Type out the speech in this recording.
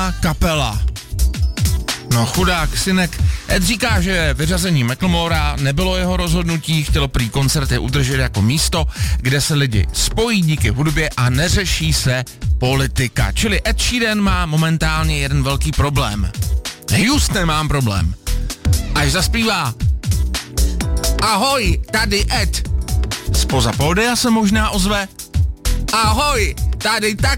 nová kapela. No chudák synek. Ed říká, že vyřazení Macklemora nebylo jeho rozhodnutí, chtělo prý koncerty udržet jako místo, kde se lidi spojí díky hudbě a neřeší se politika. Čili Ed Sheeran má momentálně jeden velký problém. Houston mám problém. Až zaspívá ahoj, tady Ed. Spoza pódia se možná ozve ahoj, tady tak